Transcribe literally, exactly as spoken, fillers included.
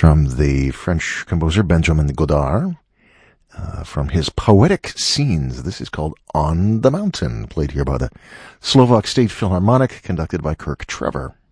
from the French composer Benjamin Godard, uh, from his Poetic Scenes. This is called On the Mountain, played here by the Slovak State Philharmonic, conducted by Kirk Trevor.